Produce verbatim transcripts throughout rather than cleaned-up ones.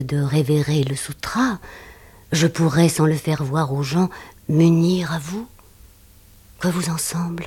de révérer le sutra, je pourrais, sans le faire voir aux gens, m'unir à vous. Que vous en semble?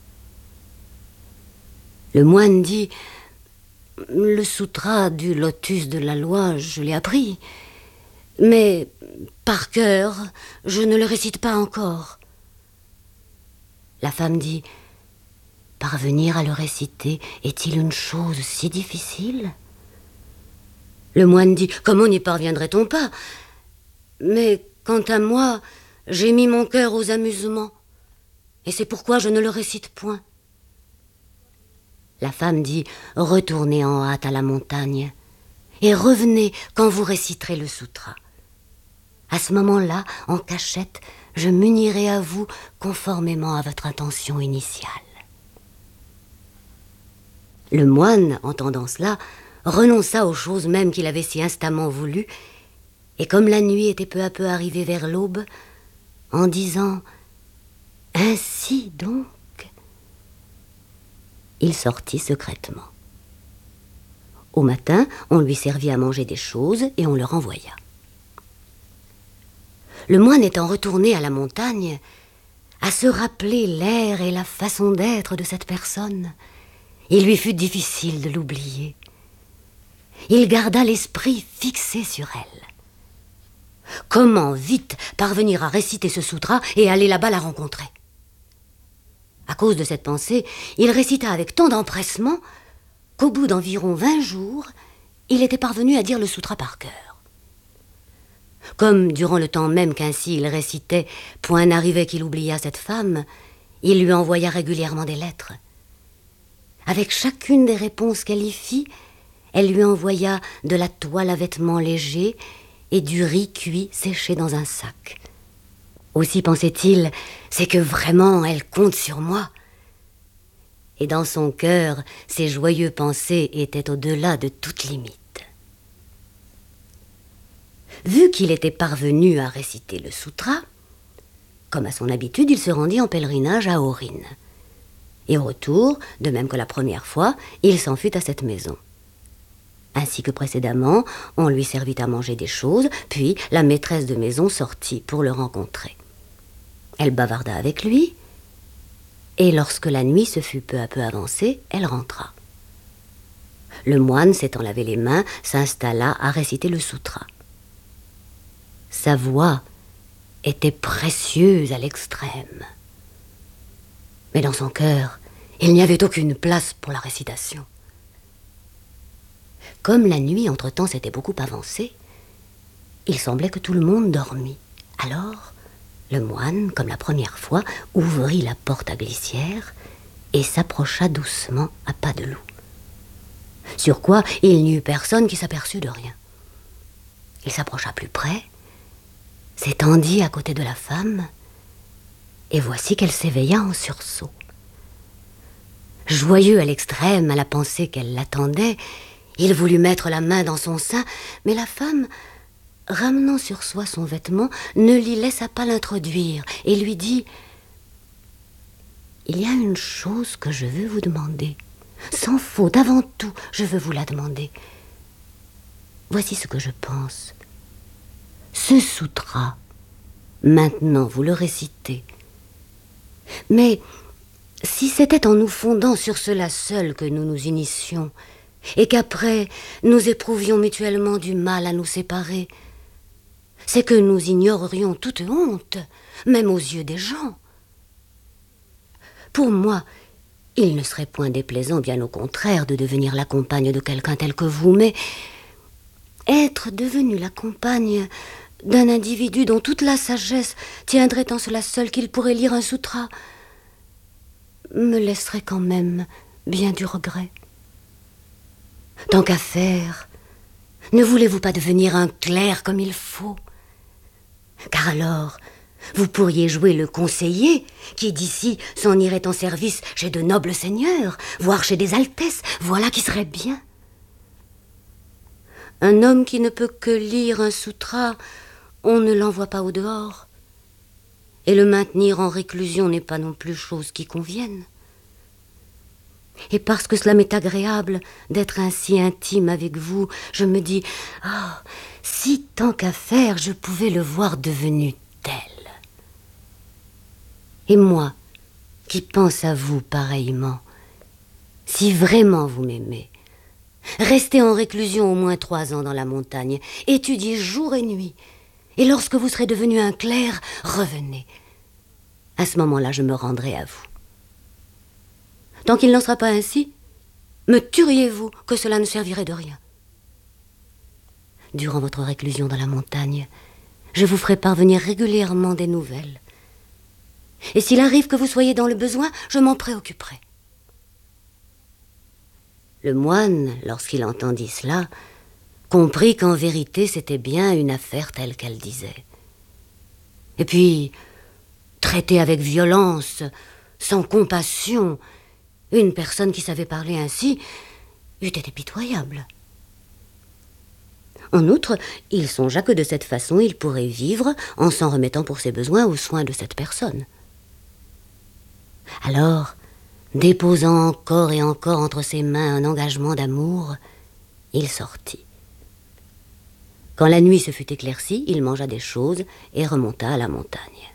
Le moine dit: le sutra du lotus de la loi, je l'ai appris, mais par cœur, je ne le récite pas encore. La femme dit: parvenir à le réciter est-il une chose si difficile? Le moine dit: comment n'y parviendrait-on pas? Mais quant à moi, j'ai mis mon cœur aux amusements, et c'est pourquoi je ne le récite point. La femme dit: retournez en hâte à la montagne, et revenez quand vous réciterez le sutra. À ce moment-là, en cachette, je m'unirai à vous conformément à votre intention initiale. Le moine, entendant cela, renonça aux choses mêmes qu'il avait si instamment voulues, et comme la nuit était peu à peu arrivée vers l'aube, en disant « Ainsi donc », il sortit secrètement. Au matin, on lui servit à manger des choses et on le renvoya. Le moine étant retourné à la montagne, à se rappeler l'air et la façon d'être de cette personne, il lui fut difficile de l'oublier. Il garda l'esprit fixé sur elle. Comment vite parvenir à réciter ce sutra et aller là-bas la rencontrer? À cause de cette pensée, il récita avec tant d'empressement qu'au bout d'environ vingt jours, il était parvenu à dire le sutra par cœur. Comme, durant le temps même qu'ainsi il récitait, point n'arrivait qu'il oubliât cette femme, il lui envoya régulièrement des lettres. Avec chacune des réponses qu'elle y fit, elle lui envoya de la toile à vêtements légers et du riz cuit séché dans un sac. Aussi pensait-il, c'est que vraiment elle compte sur moi. Et dans son cœur, ses joyeux pensées étaient au-delà de toute limite. Vu qu'il était parvenu à réciter le sutra, comme à son habitude, il se rendit en pèlerinage à Aurine. Et au retour, de même que la première fois, il s'en fut à cette maison. Ainsi que précédemment, on lui servit à manger des choses, puis la maîtresse de maison sortit pour le rencontrer. Elle bavarda avec lui, et lorsque la nuit se fut peu à peu avancée, elle rentra. Le moine, s'étant lavé les mains, s'installa à réciter le sutra. Sa voix était précieuse à l'extrême. Mais dans son cœur, il n'y avait aucune place pour la récitation. Comme la nuit, entre-temps, s'était beaucoup avancée, il semblait que tout le monde dormit. Alors, le moine, comme la première fois, ouvrit la porte à glissière et s'approcha doucement à pas de loup. Sur quoi, il n'y eut personne qui s'aperçut de rien. Il s'approcha plus près, s'étendit à côté de la femme, et voici qu'elle s'éveilla en sursaut. Joyeux à l'extrême à la pensée qu'elle l'attendait, il voulut mettre la main dans son sein, mais la femme, ramenant sur soi son vêtement, ne l'y laissa pas l'introduire et lui dit: « Il y a une chose que je veux vous demander. Sans faute, avant tout, je veux vous la demander. Voici ce que je pense. Ce sutra, maintenant vous le récitez. Mais si c'était en nous fondant sur cela seul que nous nous initions, et qu'après nous éprouvions mutuellement du mal à nous séparer, c'est que nous ignorerions toute honte, même aux yeux des gens. Pour moi, il ne serait point déplaisant, bien au contraire, de devenir la compagne de quelqu'un tel que vous, mais être devenue la compagne d'un individu dont toute la sagesse tiendrait en cela seul qu'il pourrait lire un sutra me laisserait quand même bien du regret. Tant qu'à faire, ne voulez-vous pas devenir un clerc comme il faut? Car alors, vous pourriez jouer le conseiller qui d'ici s'en irait en service chez de nobles seigneurs, voire chez des altesses, voilà qui serait bien. Un homme qui ne peut que lire un sutra, on ne l'envoie pas au dehors. Et le maintenir en réclusion n'est pas non plus chose qui convienne. Et parce que cela m'est agréable d'être ainsi intime avec vous, je me dis, ah, oh, si tant qu'à faire, je pouvais le voir devenu tel. Et moi, qui pense à vous pareillement, si vraiment vous m'aimez, restez en réclusion au moins trois ans dans la montagne, étudiez jour et nuit, et lorsque vous serez devenu un clerc, revenez. À ce moment-là, je me rendrai à vous. Tant qu'il n'en sera pas ainsi, me tueriez-vous que cela ne servirait de rien. Durant votre réclusion dans la montagne, je vous ferai parvenir régulièrement des nouvelles. Et s'il arrive que vous soyez dans le besoin, je m'en préoccuperai. Le moine, lorsqu'il entendit cela, comprit qu'en vérité c'était bien une affaire telle qu'elle disait. Et puis, traiter avec violence, sans compassion, une personne qui savait parler ainsi eût été pitoyable. En outre, il songea que de cette façon, il pourrait vivre en s'en remettant pour ses besoins aux soins de cette personne. Alors, déposant encore et encore entre ses mains un engagement d'amour, il sortit. Quand la nuit se fut éclaircie, il mangea des choses et remonta à la montagne.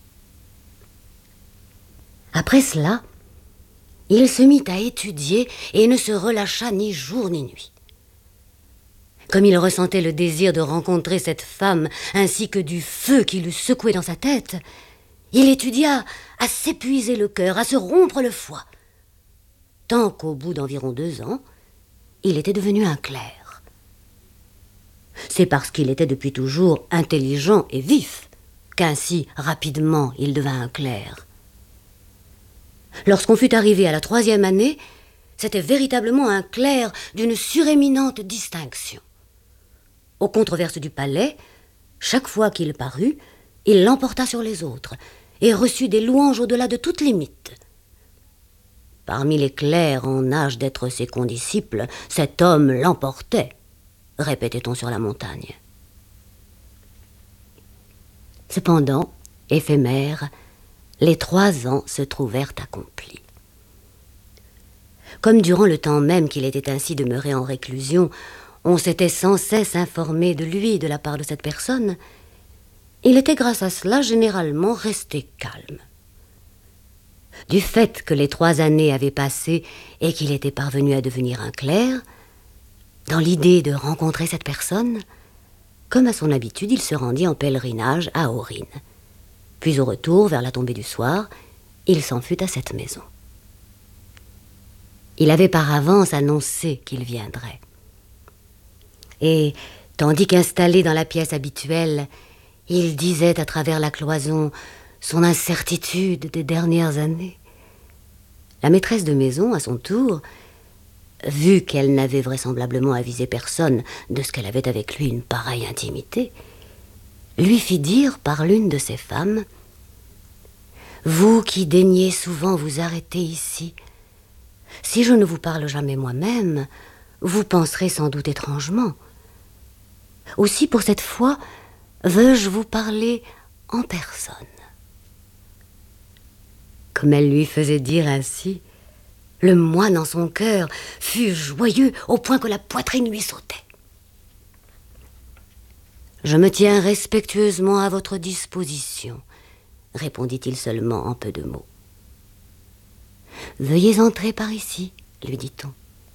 Après cela, il se mit à étudier et ne se relâcha ni jour ni nuit. Comme il ressentait le désir de rencontrer cette femme ainsi que du feu qui l'eût secoué dans sa tête, il étudia à s'épuiser le cœur, à se rompre le foie, tant qu'au bout d'environ deux ans, il était devenu un clerc. C'est parce qu'il était depuis toujours intelligent et vif qu'ainsi rapidement il devint un clerc. Lorsqu'on fut arrivé à la troisième année, c'était véritablement un clerc d'une suréminente distinction. Aux controverses du palais, chaque fois qu'il parut, il l'emporta sur les autres et reçut des louanges au-delà de toute limite. Parmi les clercs en âge d'être ses condisciples, cet homme l'emportait, répétait-on sur la montagne. Cependant, éphémères, les trois ans se trouvèrent accomplis. Comme durant le temps même qu'il était ainsi demeuré en réclusion, on s'était sans cesse informé de lui de la part de cette personne, il était grâce à cela généralement resté calme. Du fait que les trois années avaient passé et qu'il était parvenu à devenir un clerc, dans l'idée de rencontrer cette personne, comme à son habitude, il se rendit en pèlerinage à Aurine. Puis au retour, vers la tombée du soir, il s'en fut à cette maison. Il avait par avance annoncé qu'il viendrait. Et, tandis qu'installé dans la pièce habituelle, il disait à travers la cloison son incertitude des dernières années, la maîtresse de maison, à son tour, vu qu'elle n'avait vraisemblablement avisé personne de ce qu'elle avait avec lui une pareille intimité, lui fit dire par l'une de ses femmes « Vous qui daignez souvent vous arrêter ici, si je ne vous parle jamais moi-même, vous penserez sans doute étrangement. Aussi, pour cette fois, veux-je vous parler en personne. » Comme elle lui faisait dire ainsi, le moine en son cœur fut joyeux au point que la poitrine lui sautait. « Je me tiens respectueusement à votre disposition, » répondit-il seulement en peu de mots. « Veuillez entrer par ici, » lui dit-on.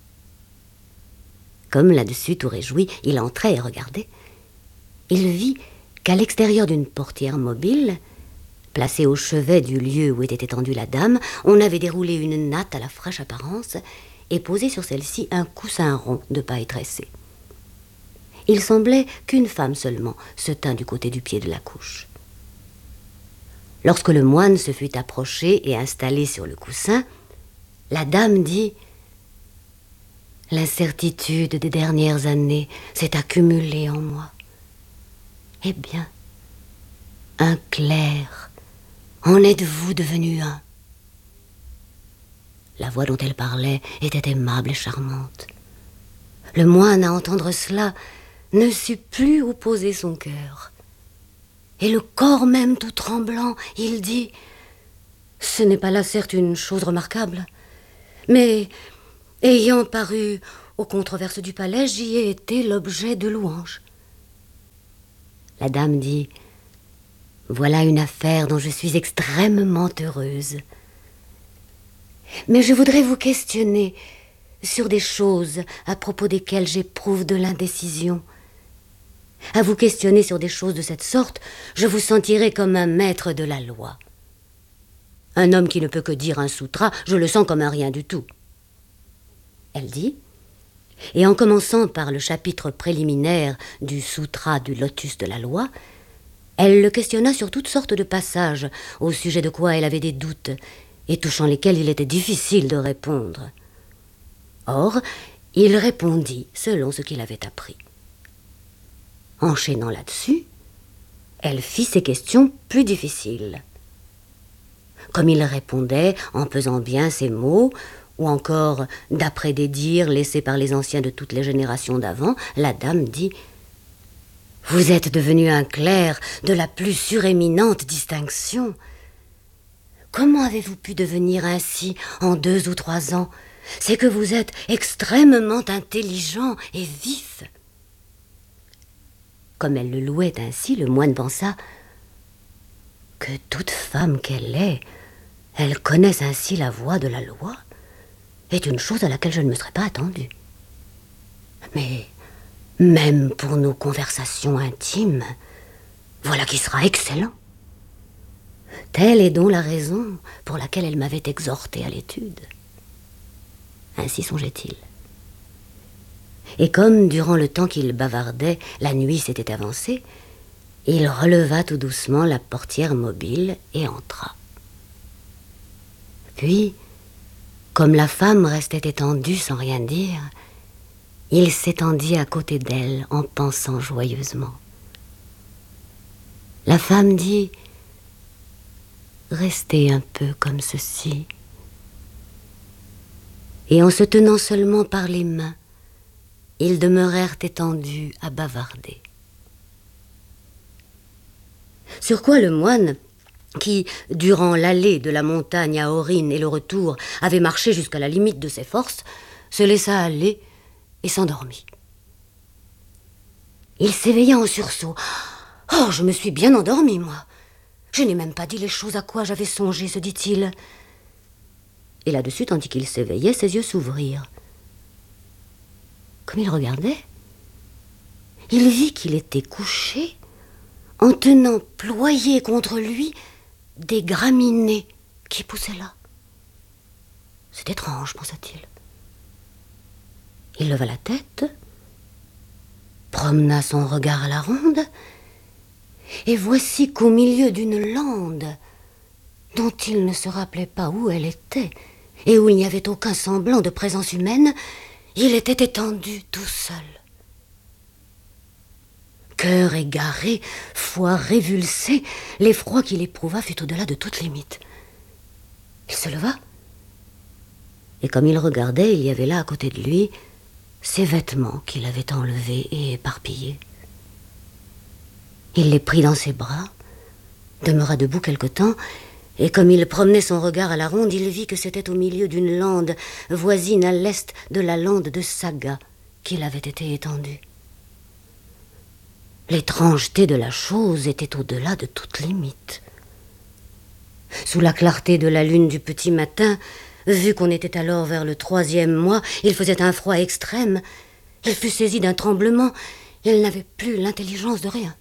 Comme là-dessus, tout réjoui, il entrait et regardait. Il vit qu'à l'extérieur d'une portière mobile, placée au chevet du lieu où était étendue la dame, on avait déroulé une natte à la fraîche apparence et posé sur celle-ci un coussin rond de paille tressée. Il semblait qu'une femme seulement se tint du côté du pied de la couche. Lorsque le moine se fut approché et installé sur le coussin, la dame dit « L'incertitude des dernières années s'est accumulée en moi. Eh bien, un clerc, en êtes-vous devenu un ?» La voix dont elle parlait était aimable et charmante. Le moine, à entendre cela, ne sut plus où poser son cœur. Et le corps même tout tremblant, il dit « Ce n'est pas là certes une chose remarquable, Mais, ayant paru aux controverses du palais, j'y ai été l'objet de louanges. La dame dit: voilà une affaire dont je suis extrêmement heureuse. Mais je voudrais vous questionner sur des choses à propos desquelles j'éprouve de l'indécision. À vous questionner sur des choses de cette sorte, je vous sentirai comme un maître de la loi. Un homme qui ne peut que dire un sutra, je le sens comme un rien du tout. Elle dit, et en commençant par le chapitre préliminaire du sutra du lotus de la loi, elle le questionna sur toutes sortes de passages au sujet de quoi elle avait des doutes et touchant lesquels il était difficile de répondre. Or, il répondit selon ce qu'il avait appris. Enchaînant là-dessus, elle fit ses questions plus difficiles. Comme il répondait en pesant bien ses mots, ou encore d'après des dires laissés par les anciens de toutes les générations d'avant, la dame dit: « Vous êtes devenu un clerc de la plus suréminente distinction. Comment avez-vous pu devenir ainsi en deux ou trois ans? C'est que vous êtes extrêmement intelligent et vif. » Comme elle le louait ainsi, le moine pensa que toute femme qu'elle est, elle connaisse ainsi la voie de la loi, est une chose à laquelle je ne me serais pas attendu. Mais même pour nos conversations intimes, voilà qui sera excellent. Telle est donc la raison pour laquelle elle m'avait exhorté à l'étude. Ainsi songeait-il. Et comme, durant le temps qu'il bavardait, la nuit s'était avancée, il releva tout doucement la portière mobile et entra. Puis, comme la femme restait étendue sans rien dire, il s'étendit à côté d'elle en pensant joyeusement. La femme dit: « Restez un peu comme ceci. » Et en se tenant seulement par les mains, ils demeurèrent étendus à bavarder. Sur quoi le moine, qui, durant l'allée de la montagne à Aurine et le retour, avait marché jusqu'à la limite de ses forces, se laissa aller et s'endormit. Il s'éveilla en sursaut. « Oh, je me suis bien endormi, moi. Je n'ai même pas dit les choses à quoi j'avais songé, se dit-il. » Et là-dessus, tandis qu'il s'éveillait, ses yeux s'ouvrirent. Comme il regardait, il vit qu'il était couché en tenant ployés contre lui des graminées qui poussaient là. C'est étrange, pensa-t-il. Il leva la tête, promena son regard à la ronde, et voici qu'au milieu d'une lande dont il ne se rappelait pas où elle était et où il n'y avait aucun semblant de présence humaine, il était étendu tout seul. Cœur égaré, foi révulsée, l'effroi qu'il éprouva fut au-delà de toute limite. Il se leva, et comme il regardait, il y avait là à côté de lui ses vêtements qu'il avait enlevés et éparpillés. Il les prit dans ses bras, demeura debout quelque temps, et comme il promenait son regard à la ronde, il vit que c'était au milieu d'une lande voisine à l'est de la lande de Saga qu'il avait été étendu. L'étrangeté de la chose était au-delà de toute limite. Sous la clarté de la lune du petit matin, vu qu'on était alors vers le troisième mois, il faisait un froid extrême. Il fut saisi d'un tremblement. Il n'avait plus l'intelligence de rien.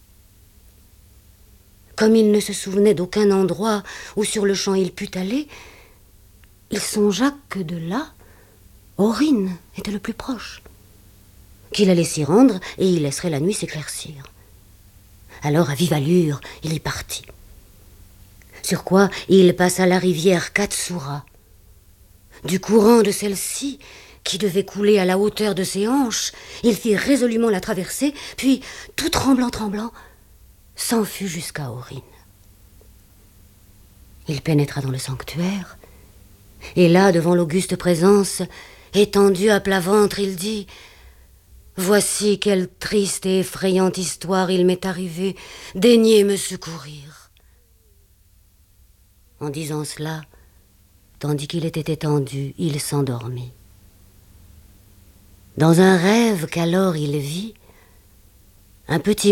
Comme il ne se souvenait d'aucun endroit où sur le champ il pût aller, il songea que de là, Aurine était le plus proche, qu'il allait s'y rendre et y laisserait la nuit s'éclaircir. Alors, à vive allure, il y partit. Sur quoi il passa la rivière Katsura. Du courant de celle-ci, qui devait couler à la hauteur de ses hanches, il fit résolument la traversée, puis, tout tremblant, tremblant, s'enfuit jusqu'à Aurine. Il pénétra dans le sanctuaire, et là, devant l'auguste présence, étendu à plat ventre, il dit: « Voici quelle triste et effrayante histoire il m'est arrivé, daignez me secourir. » En disant cela, tandis qu'il était étendu, il s'endormit. Dans un rêve qu'alors il vit, un petit